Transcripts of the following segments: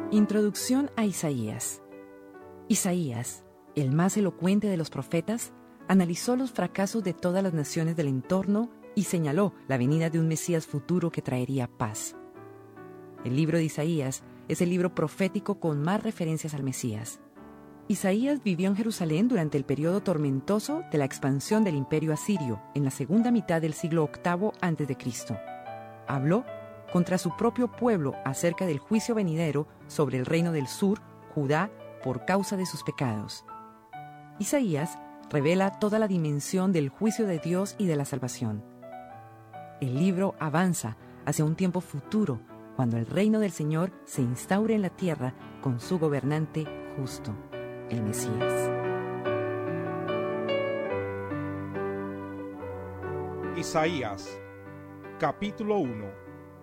Introducción a Isaías. Isaías, el más elocuente de los profetas, analizó los fracasos de todas las naciones del entorno y señaló la venida de un Mesías futuro que traería paz. El libro de Isaías es el libro profético con más referencias al Mesías. Isaías vivió en Jerusalén durante el periodo tormentoso de la expansión del Imperio Asirio en la segunda mitad del siglo VIII a.C. Habló contra su propio pueblo acerca del juicio venidero sobre el reino del sur, Judá, por causa de sus pecados. Isaías revela toda la dimensión del juicio de Dios y de la salvación. El libro avanza hacia un tiempo futuro, cuando el reino del Señor se instaure en la tierra con su gobernante justo, el Mesías. Isaías, capítulo 1.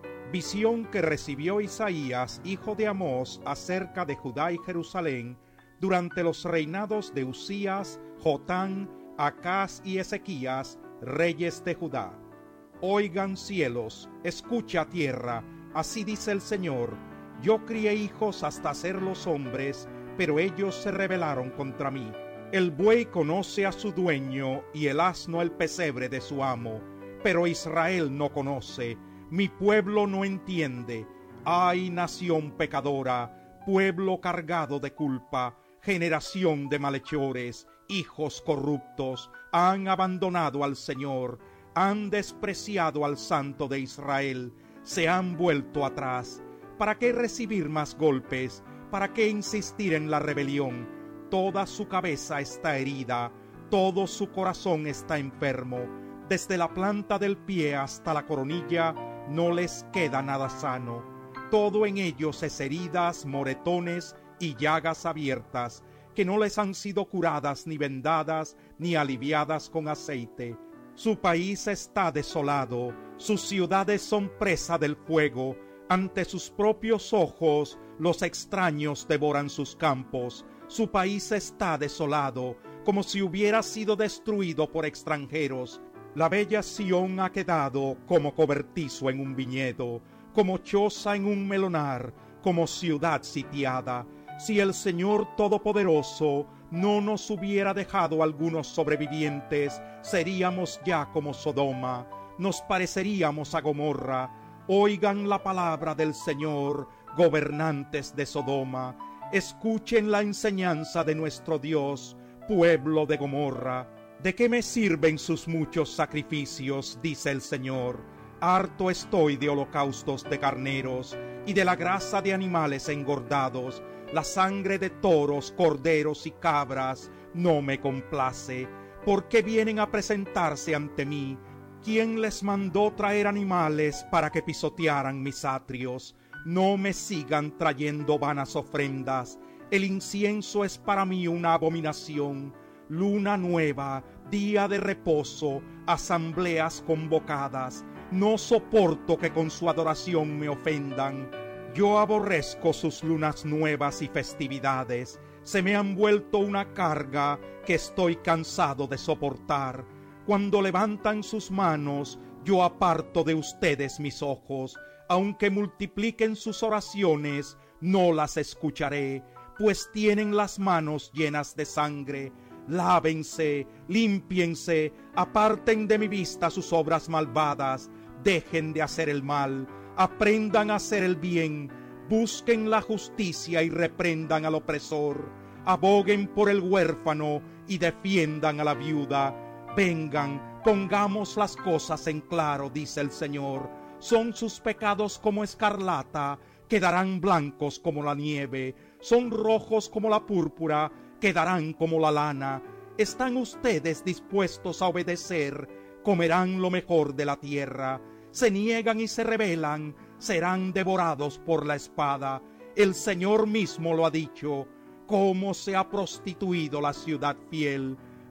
Visión que recibió Isaías, hijo de Amós, acerca de Judá y Jerusalén, durante los reinados de Usías, Jotán, Acaz y Ezequías, reyes de Judá. Oigan cielos, escucha tierra, así dice el Señor: yo crié hijos hasta hacerlos hombres, pero ellos se rebelaron contra mí. El buey conoce a su dueño y el asno el pesebre de su amo, pero Israel no conoce, mi pueblo no entiende. Ay, nación pecadora, pueblo cargado de culpa, generación de malhechores, hijos corruptos, han abandonado al Señor, han despreciado al Santo de Israel, se han vuelto atrás. ¿Para qué recibir más golpes? ¿Para qué insistir en la rebelión? Toda su cabeza está herida, todo su corazón está enfermo. Desde la planta del pie hasta la coronilla no les queda nada sano. Todo en ellos es heridas, moretones y llagas abiertas, que no les han sido curadas ni vendadas ni aliviadas con aceite. Su país está desolado, sus ciudades son presa del fuego. Ante sus propios ojos los extraños devoran sus campos. Su país está desolado, como si hubiera sido destruido por extranjeros. La bella Sión ha quedado como cobertizo en un viñedo, como choza en un melonar, como ciudad sitiada. Si el Señor Todopoderoso no nos hubiera dejado algunos sobrevivientes, seríamos ya como Sodoma, nos pareceríamos a Gomorra. Oigan la palabra del Señor, gobernantes de Sodoma. Escuchen la enseñanza de nuestro Dios, pueblo de Gomorra. ¿De qué me sirven sus muchos sacrificios?, dice el Señor. Harto estoy de holocaustos de carneros y de la grasa de animales engordados. La sangre de toros, corderos y cabras no me complace. ¿Por qué vienen a presentarse ante mí? ¿Quién les mandó traer animales para que pisotearan mis atrios? No me sigan trayendo vanas ofrendas. El incienso es para mí una abominación. Luna nueva, día de reposo, asambleas convocadas. No soporto que con su adoración me ofendan. Yo aborrezco sus lunas nuevas y festividades. Se me han vuelto una carga que estoy cansado de soportar. Cuando levantan sus manos, yo aparto de ustedes mis ojos. Aunque multipliquen sus oraciones, no las escucharé, pues tienen las manos llenas de sangre. Lávense, límpiense, aparten de mi vista sus obras malvadas, dejen de hacer el mal, aprendan a hacer el bien, busquen la justicia y reprendan al opresor, aboguen por el huérfano y defiendan a la viuda. Vengan, pongamos las cosas en claro, dice el Señor. Son sus pecados como escarlata, quedarán blancos como la nieve, son rojos como la púrpura, quedarán como la lana. ¿Están ustedes dispuestos a obedecer? Comerán lo mejor de la tierra. Se niegan y se rebelan, serán devorados por la espada. El Señor mismo lo ha dicho. ¿Cómo se ha prostituido la ciudad fiel?